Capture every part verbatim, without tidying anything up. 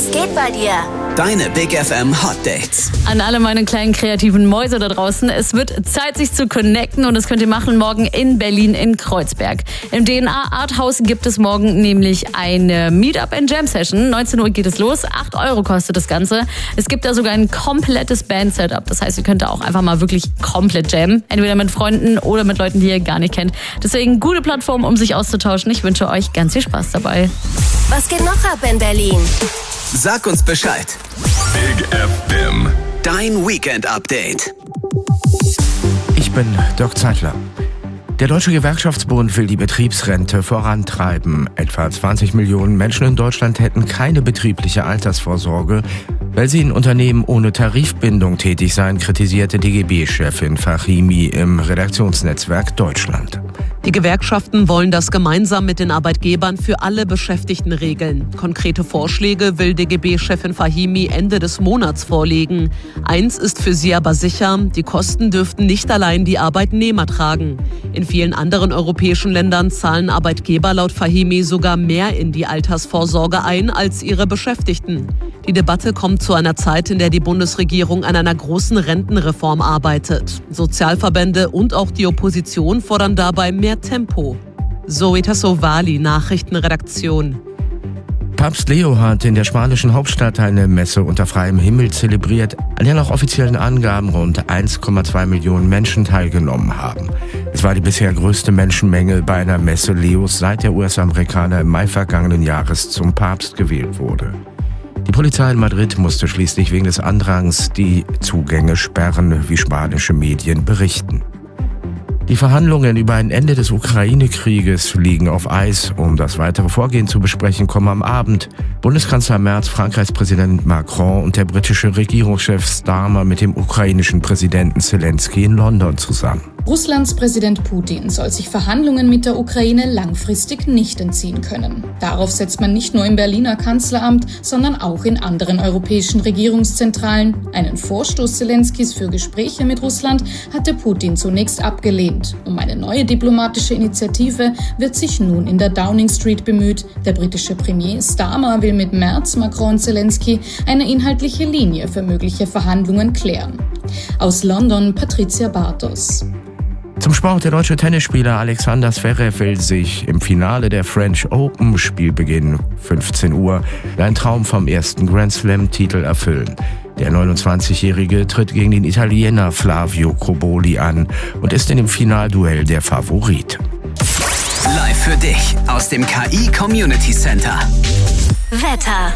geht bei dir? Deine Big F M Hot Dates. An alle meine kleinen kreativen Mäuse da draußen. Es wird Zeit, sich zu connecten, und das könnt ihr machen morgen in Berlin in Kreuzberg. Im D N A Art House gibt es morgen nämlich eine Meetup and Jam Session. neunzehn Uhr geht es los. acht Euro kostet das Ganze. Es gibt da sogar ein komplettes Band-Setup. Das heißt, ihr könnt da auch einfach mal wirklich komplett jammen. Entweder mit Freunden oder mit Leuten, die ihr gar nicht kennt. Deswegen gute Plattform, um sich auszutauschen. Ich wünsche euch ganz viel Spaß dabei. Was geht noch ab in Berlin? Sag uns Bescheid. Big F M. Dein Weekend-Update. Ich bin Dirk Zeitler. Der Deutsche Gewerkschaftsbund will die Betriebsrente vorantreiben. Etwa zwanzig Millionen Menschen in Deutschland hätten keine betriebliche Altersvorsorge, weil sie in Unternehmen ohne Tarifbindung tätig seien, kritisierte D G B-Chefin Fahimi im Redaktionsnetzwerk Deutschland. Die Gewerkschaften wollen das gemeinsam mit den Arbeitgebern für alle Beschäftigten regeln. Konkrete Vorschläge will D G B-Chefin Fahimi Ende des Monats vorlegen. Eins ist für sie aber sicher: Die Kosten dürften nicht allein die Arbeitnehmer tragen. In vielen anderen europäischen Ländern zahlen Arbeitgeber laut Fahimi sogar mehr in die Altersvorsorge ein als ihre Beschäftigten. Die Debatte kommt zu einer Zeit, in der die Bundesregierung an einer großen Rentenreform arbeitet. Sozialverbände und auch die Opposition fordern dabei mehr Tempo. Zoe Tassovali, Nachrichtenredaktion. Papst Leo hat in der spanischen Hauptstadt eine Messe unter freiem Himmel zelebriert, an der nach offiziellen Angaben rund eins Komma zwei Millionen Menschen teilgenommen haben. Es war die bisher größte Menschenmenge bei einer Messe Leos, seit der U S-Amerikaner im Mai vergangenen Jahres zum Papst gewählt wurde. Die Polizei in Madrid musste schließlich wegen des Andrangs die Zugänge sperren, wie spanische Medien berichten. Die Verhandlungen über ein Ende des Ukraine-Krieges liegen auf Eis. Um das weitere Vorgehen zu besprechen, kommen am Abend Bundeskanzler Merz, Frankreichs Präsident Macron und der britische Regierungschef Starmer mit dem ukrainischen Präsidenten Zelensky in London zusammen. Russlands Präsident Putin soll sich Verhandlungen mit der Ukraine langfristig nicht entziehen können. Darauf setzt man nicht nur im Berliner Kanzleramt, sondern auch in anderen europäischen Regierungszentralen. Einen Vorstoß Zelenskys für Gespräche mit Russland hatte Putin zunächst abgelehnt. Um eine neue diplomatische Initiative wird sich nun in der Downing Street bemüht. Der britische Premier Starmer will mit Merz, Macron und Zelensky eine inhaltliche Linie für mögliche Verhandlungen klären. Aus London, Patricia Bartos. Zum Sport: Der deutsche Tennisspieler Alexander Zverev will sich im Finale der French Open, Spielbeginn fünfzehn Uhr, einen Traum vom ersten Grand Slam-Titel erfüllen. Der neunundzwanzigjährige tritt gegen den Italiener Flavio Cobolli an und ist in dem Finalduell der Favorit. Live für dich aus dem K I Community Center. Wetter.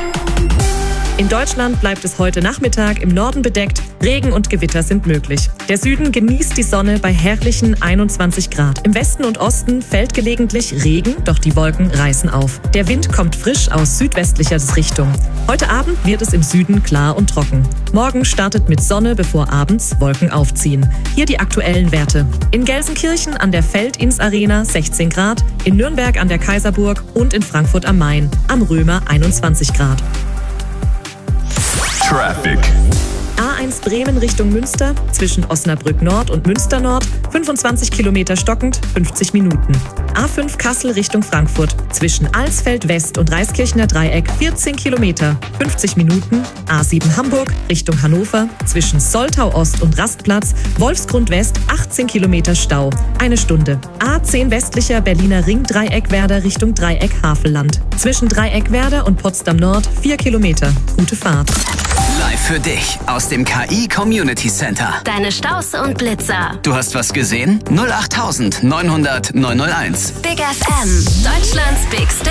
In Deutschland bleibt es heute Nachmittag im Norden bedeckt. Regen und Gewitter sind möglich. Der Süden genießt die Sonne bei herrlichen einundzwanzig Grad. Im Westen und Osten fällt gelegentlich Regen, doch die Wolken reißen auf. Der Wind kommt frisch aus südwestlicher Richtung. Heute Abend wird es im Süden klar und trocken. Morgen startet mit Sonne, bevor abends Wolken aufziehen. Hier die aktuellen Werte. In Gelsenkirchen an der Feldins-Arena sechzehn Grad, in Nürnberg an der Kaiserburg und in Frankfurt am Main am Römer einundzwanzig Grad. Traffic. A eins Bremen Richtung Münster, zwischen Osnabrück Nord und Münster Nord, fünfundzwanzig Kilometer stockend, fünfzig Minuten. A fünf Kassel Richtung Frankfurt, zwischen Alsfeld West und Reiskirchner Dreieck, vierzehn Kilometer, fünfzig Minuten. A sieben Hamburg Richtung Hannover, zwischen Soltau Ost und Rastplatz, Wolfsgrund West, achtzehn Kilometer Stau, eine Stunde. A zehn westlicher Berliner Ring Dreieckwerder Richtung Dreieck Havelland, zwischen Dreieckwerder und Potsdam Nord, vier Kilometer. Gute Fahrt. Live für dich aus dem K I Community Center. Deine Staus und Blitzer. Du hast was gesehen? null acht neunhundert neunhundert neunhunderteins. Big F M. Deutschlands Big